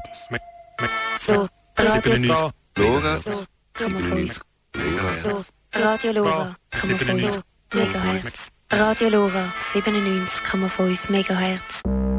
So, Radio Lora. So, 0,5. So, Radio Lora, 0,5 Megahertz. Radio Lora, 97,5 Megahertz.